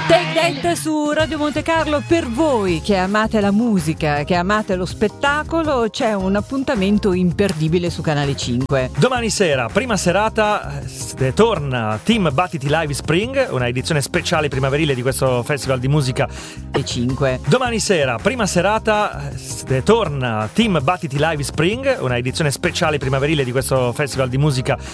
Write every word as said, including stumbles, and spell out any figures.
Take That su Radio Monte Carlo. Per voi che amate la musica, che amate lo spettacolo, c'è un appuntamento imperdibile su Canale cinque. Domani sera, prima serata, eh, torna Team Battiti Live Spring, una edizione speciale primaverile di questo festival di musica E cinque. Domani sera, prima serata, eh, torna Team Battiti Live Spring, una edizione speciale primaverile di questo festival di musica